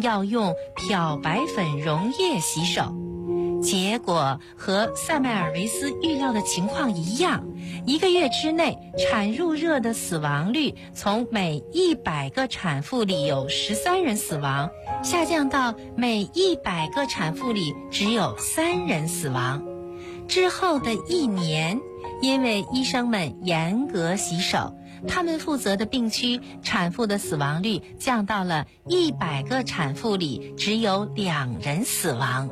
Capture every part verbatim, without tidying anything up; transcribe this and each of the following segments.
定要用漂白粉溶液洗手。结果和塞麦尔维斯预料的情况一样，一个月之内，产褥热的死亡率从每一百个产妇里有十三人死亡，下降到每一百个产妇里只有三人死亡。之后的一年，因为医生们严格洗手，他们负责的病区产妇的死亡率降到了一百个产妇里只有两人死亡。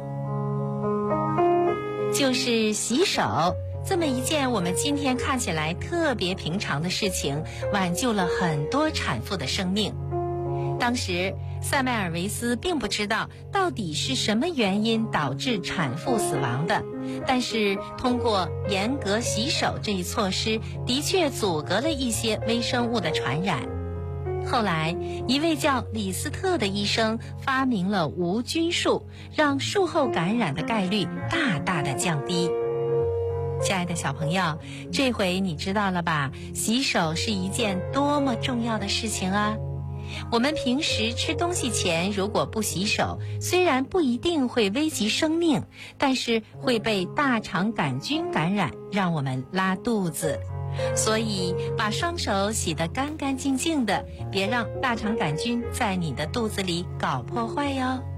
就是洗手这么一件我们今天看起来特别平常的事情，挽救了很多产妇的生命。当时塞麦尔维斯并不知道到底是什么原因导致产妇死亡的，但是通过严格洗手这一措施，的确阻隔了一些微生物的传染。后来一位叫李斯特的医生发明了无菌术，让术后感染的概率大大的降低。亲爱的小朋友，这回你知道了吧？洗手是一件多么重要的事情啊！我们平时吃东西前如果不洗手，虽然不一定会危及生命，但是会被大肠杆菌感染，让我们拉肚子。所以把双手洗得干干净净的，别让大肠杆菌在你的肚子里搞破坏哟。